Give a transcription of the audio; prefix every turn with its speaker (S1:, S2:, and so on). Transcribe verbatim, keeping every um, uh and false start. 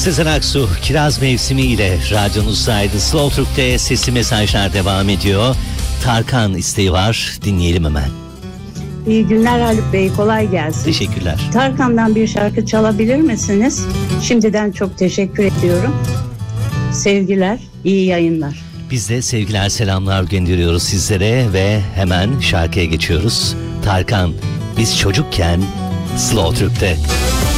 S1: Sezen Aksu, Kiraz Mevsimi ile radyonuzdaydı. Slow Türk'te sesli mesajlar devam ediyor. Tarkan isteği var, dinleyelim hemen.
S2: İyi günler Haluk Bey, kolay gelsin.
S1: Teşekkürler.
S2: Tarkan'dan bir şarkı çalabilir misiniz? Şimdiden çok teşekkür ediyorum. Sevgiler, iyi yayınlar.
S1: Biz de sevgiler, selamlar gönderiyoruz sizlere ve hemen şarkıya geçiyoruz. Tarkan, Biz Çocukken, Slow Türk'te.